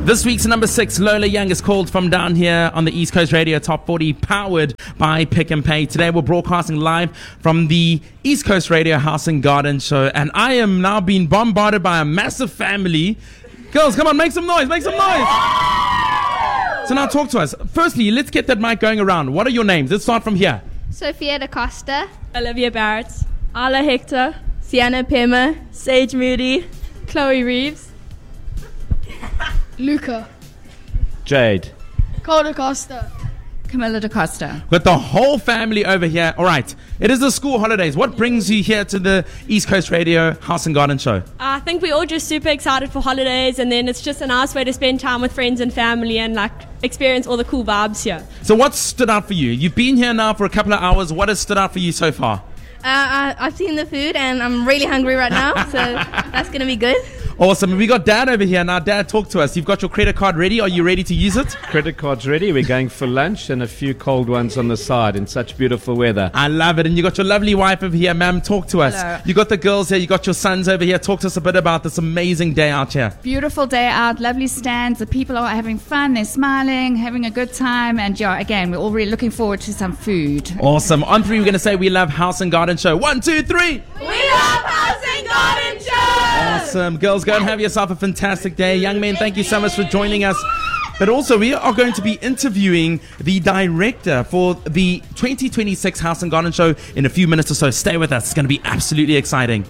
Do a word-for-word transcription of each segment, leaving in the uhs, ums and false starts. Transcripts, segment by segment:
This week's number six, Lola Young, is called From Down Here on the East Coast Radio Top forty, powered by Pick and Pay. Today we're broadcasting live from the East Coast Radio House and Garden Show, and I am now being bombarded by a massive family. Girls, come on, make some noise, make some noise. So now talk to us. Firstly, let's get that mic going around. What are your names? Let's start from here. Sophia Da Costa, Olivia Barrett, Ala Hector, Sienna Pema, Sage Moody, Chloe Reeves, Luca, Jade, Cole Da Costa, Camilla Da Costa. With the whole family over here. All right, it is the school holidays. What brings you here to the East Coast Radio House and Garden Show? I think we're all just super excited for holidays, and then it's just a nice way to spend time with friends and family and like experience all the cool vibes here. So what stood out for you? You've been here now for a couple of hours. What has stood out for you so far? Uh, I, I've seen the food and I'm really hungry right now, so that's going to be good. Awesome. We got Dad over here. Now, Dad, talk to us. You've got your credit card ready. Are you ready to use it? Credit card's ready. We're going for lunch and a few cold ones on the side in such beautiful weather. I love it. And you got your lovely wife over here. Ma'am, talk to us. Hello. You got the girls here. You got your sons over here. Talk to us a bit about this amazing day out here. Beautiful day out, lovely stands. The people are having fun. They're smiling, having a good time. And yeah, again, we're all really looking forward to some food. Awesome. On three, we're going to say we love House and Garden Show. One, two, three. We love House and Garden Show! Awesome. Girls, go and have yourself a fantastic day. Young men, thank you so much for joining us. But also, we are going to be interviewing the director for the twenty twenty-six House and Garden Show in a few minutes or so. Stay with us. It's going to be absolutely exciting.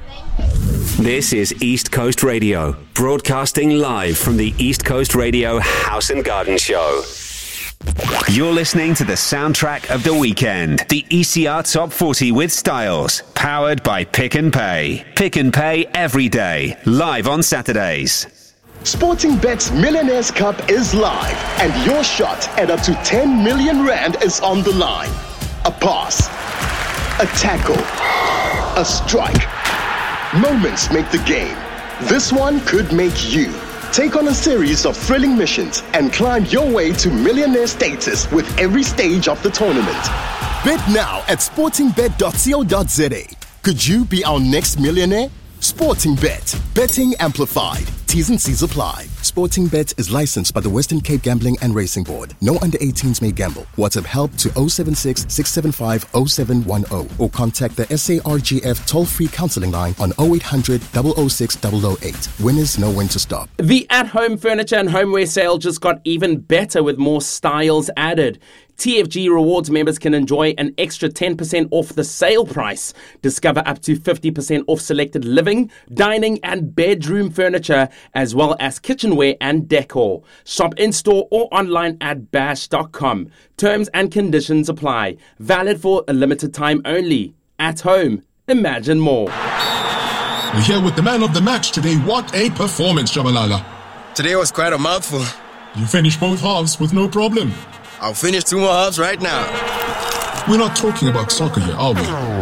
This is East Coast Radio, broadcasting live from the East Coast Radio House and Garden Show. You're listening to the soundtrack of the weekend, the E C R Top forty with Styles, powered by Pick and Pay. Pick and Pay every day, live on Saturdays. Sportingbet's Millionaires Cup is live, and your shot at up to ten million rand is on the line. A pass, a tackle, a strike. Moments make the game. This one could make you. Take on a series of thrilling missions and climb your way to millionaire status with every stage of the tournament. Bet now at sporting bet dot co dot za. Could you be our next millionaire? Sportingbet. Betting amplified. T's and C's apply. Sportingbet is licensed by the Western Cape Gambling and Racing Board. No under eighteens may gamble. WhatsApp help to oh seven six, six seven five, oh seven one oh or contact the S A R G F toll-free counseling line on oh eight hundred, oh oh six, oh oh eight. Winners know when to stop. The at-home furniture and homeware sale just got even better with more styles added. T F G Rewards members can enjoy an extra ten percent off the sale price. Discover up to fifty percent off selected living, dining and bedroom furniture, as well as kitchenware and decor. Shop in-store or online at bash dot com. Terms and conditions apply. Valid for a limited time only. At home, imagine more. We're here with the man of the match today. What a performance, Jabalala. Today was quite a mouthful. You finished both halves with no problem. I'll finish two more halves right now. We're not talking about soccer here, are we?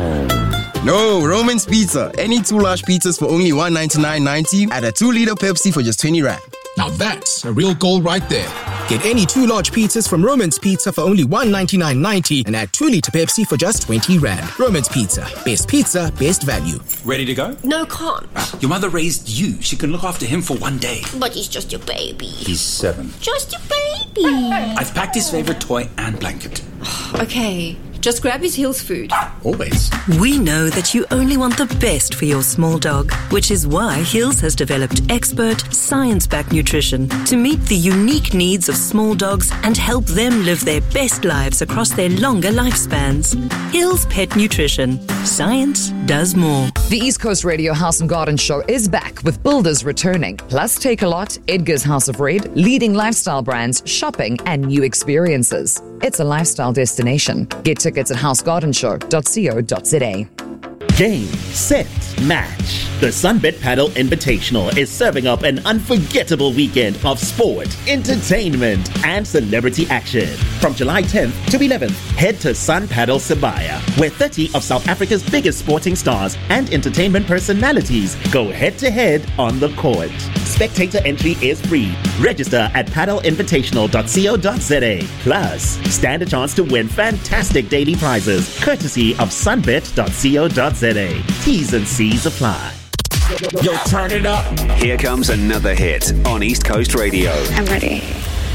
No, Roman's Pizza. Any two large pizzas for only one ninety-nine ninety and a two liter Pepsi for just twenty rand. Now that's a real goal right there. Get any two large pizzas from Roman's Pizza for only one ninety-nine ninety and add two liter Pepsi for just twenty rand. Roman's Pizza. Best pizza, best value. Ready to go? No, can't. Your mother raised you. She can look after him for one day. But he's just your baby. He's seven. Just your baby. I've packed his favorite toy and blanket. Okay, just grab his Hills food. Always. We know that you only want the best for your small dog, which is why Hills has developed expert, science-backed nutrition to meet the unique needs of small dogs and help them live their best lives across their longer lifespans. Hills Pet Nutrition. Science does more. The East Coast Radio House and Garden Show is back with builders returning, plus Take-A-Lot, Edgar's House of Red, leading lifestyle brands, shopping and new experiences. It's a lifestyle destination. Get tickets at house garden show dot co dot za. Game, set, match. The Sunbet Paddle Invitational is serving up an unforgettable weekend of sport, entertainment, and celebrity action. From July tenth to eleventh, head to Sun Paddle Sibaya, where thirty of South Africa's biggest sporting stars and entertainment personalities go head-to-head on the court. Spectator entry is free. Register at paddle invitational dot co dot za. Plus, stand a chance to win fantastic daily prizes, courtesy of sunbet dot co dot za. T's and C's apply. Yo, turn it up. Here comes another hit on East Coast Radio. I'm ready.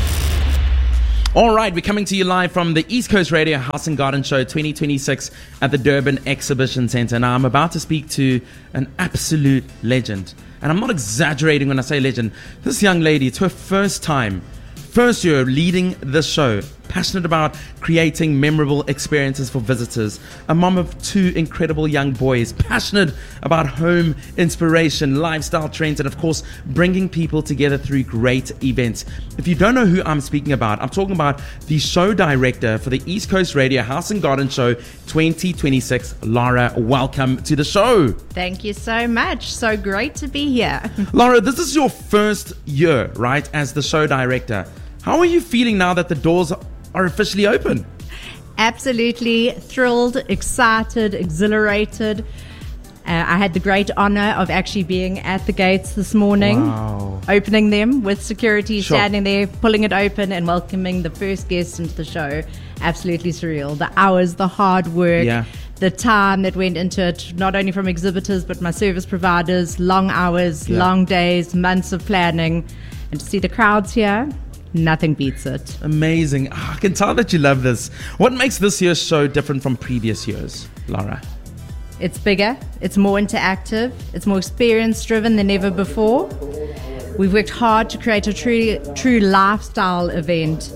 All right, we're coming to you live from the East Coast Radio House and Garden Show twenty twenty-six at the Durban Exhibition Centre. Now, I'm about to speak to an absolute legend. And I'm not exaggerating when I say legend. This young lady, it's her first time, first year leading this show, passionate about creating memorable experiences for visitors, a mom of two incredible young boys, passionate about home inspiration, lifestyle trends, and of course, bringing people together through great events. If you don't know who I'm speaking about, I'm talking about the show director for the East Coast Radio House and Garden Show twenty twenty-six, Laura. Welcome to the show. Thank you so much. So great to be here. Laura, this is your first year, right, as the show director. How are you feeling now that the doors are officially open? Absolutely thrilled, excited, exhilarated. Uh, I had the great honor of actually being at the gates this morning, wow. opening them with security Sure. standing there, pulling it open and welcoming the first guests into the show. Absolutely surreal. The hours, the hard work, Yeah. the time that went into it, not only from exhibitors, but my service providers, long hours, Yeah. long days, months of planning. And to see the crowds here, nothing beats it. Amazing. Ah, I can tell that you love this. What makes this year's show different from previous years, Laura? It's bigger, it's more interactive, it's more experience driven than ever before. We've worked hard to create a true, true lifestyle event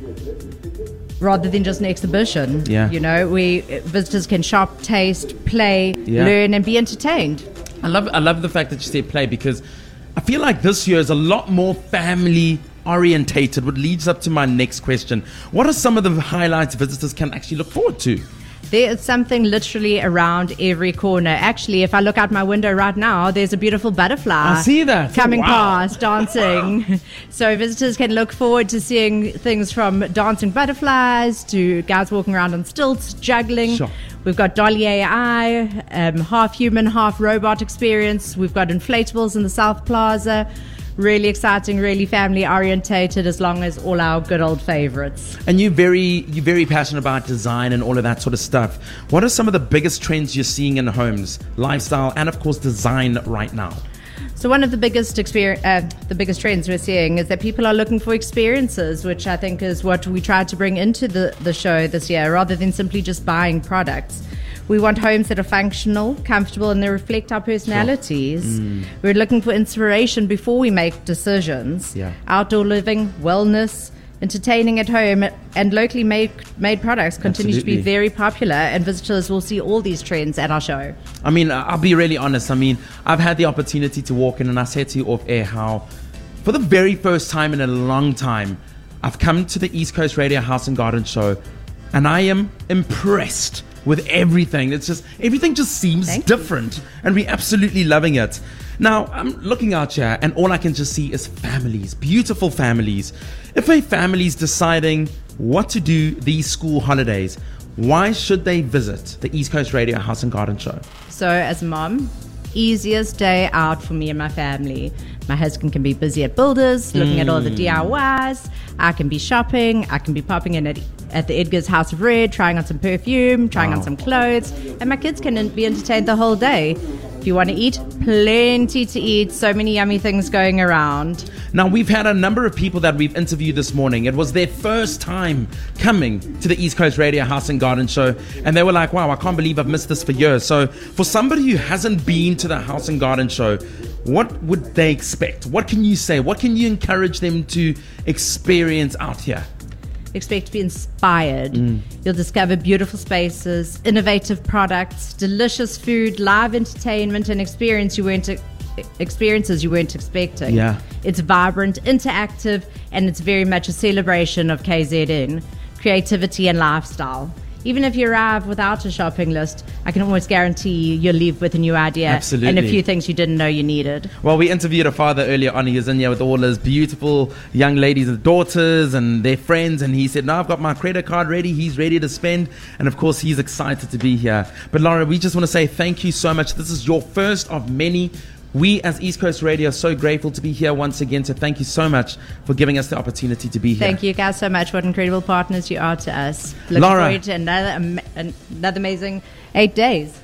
rather than just an exhibition. Yeah. You know, we visitors can shop, taste, play, Yeah. learn and be entertained. I love I love the fact that you say play, because I feel like this year is a lot more family orientated, which leads up to my next question. What are some of the highlights visitors can actually look forward to? There is something literally around every corner. Actually, if I look out my window right now, there's a beautiful butterfly. I see that. Coming Wow. past, dancing. So visitors can look forward to seeing things from dancing butterflies to guys walking around on stilts, juggling. Sure. We've got Dolly A I, um, half human, half robot experience. We've got inflatables in the South Plaza. Really exciting, really family orientated, as long as all our good old favorites. And you're very you're very passionate about design and all of that sort of stuff. What are some of the biggest trends you're seeing in homes, lifestyle, and of course design right now? So one of the biggest experience, uh, the biggest trends we're seeing is that people are looking for experiences, which I think is what we tried to bring into the, the show this year, rather than simply just buying products. We want homes that are functional, comfortable, and they reflect our personalities. Sure. Mm. We're looking for inspiration before we make decisions. Yeah. Outdoor living, wellness, entertaining at home, and locally made made products continue to be Absolutely. very popular, and visitors will see all these trends at our show. I mean, I'll be really honest. I mean, I've had the opportunity to walk in, and I said to you off air how, for the very first time in a long time, I've come to the East Coast Radio House and Garden Show, and I am impressed with everything. It's just, everything just seems Thank you. different, and we're absolutely loving it. Now, I'm looking out here, and all I can just see is families, beautiful families. If a family's deciding what to do these school holidays, why should they visit the East Coast Radio House and Garden Show? So as a mom, easiest day out for me and my family. My husband can be busy at Builders, looking at all the D I Ys. I can be shopping. I can be popping in at, at the Edgar's House of Red, trying on some perfume, trying Wow. on some clothes. And my kids can be entertained the whole day. If you want to eat, plenty to eat. So many yummy things going around. Now, we've had a number of people that we've interviewed this morning. It was their first time coming to the East Coast Radio House and Garden Show, and they were like, wow, I can't believe I've missed this for years. So for somebody who hasn't been to the House and Garden Show, what would they expect? What can you say? What can you encourage them to experience out here? Expect to be inspired. Mm. You'll discover beautiful spaces, innovative products, delicious food, live entertainment, and experience you weren't experiences you weren't expecting. Yeah. It's vibrant, interactive, and it's very much a celebration of K Z N, creativity and lifestyle. Even if you arrive without a shopping list, I can almost guarantee you'll leave with a new idea Absolutely. and a few things you didn't know you needed. Well, we interviewed a father earlier on. He was in here with all his beautiful young ladies and daughters and their friends. And he said, no, I've got my credit card ready. He's ready to spend. And of course, he's excited to be here. But Laura, we just want to say thank you so much. This is your first of many. We as East Coast Radio are so grateful to be here once again. So thank you so much for giving us the opportunity to be here. Thank you guys so much. What incredible partners you are to us. Looking Laura. forward to another, am- another amazing eight days.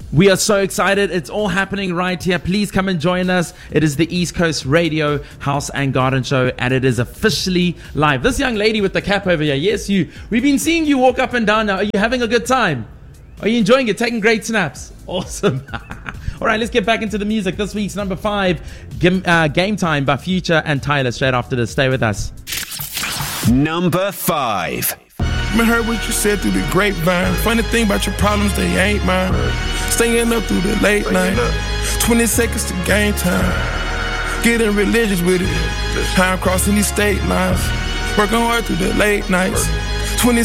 We are so excited. It's all happening right here. Please come and join us. It is the East Coast Radio House and Garden Show, and it is officially live. This young lady with the cap over here, yes, you. We've been seeing you walk up and down now. Are you having a good time? Are you enjoying it? Taking great snaps? Awesome. All right, let's get back into the music. This week's number five, Game, uh, Game Time by Future and Tyler. Straight after this. Stay with us. Number five. I heard what you said through the grapevine. Funny thing about your problems, they ain't mine. Staying up through the late night. twenty seconds to game time. Getting religious with it. How I'm crossing these state lines. Working hard through the late nights.